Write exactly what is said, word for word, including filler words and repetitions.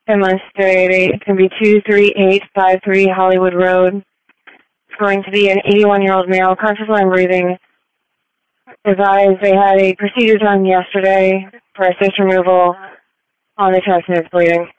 Ambulance thirty-eight. It's going to be two three eight five three Hollywood Road. It's going to be an eighty-one-year-old male, conscious and breathing. Advised they had a procedure done yesterday for a cyst removal on the chest and it's bleeding.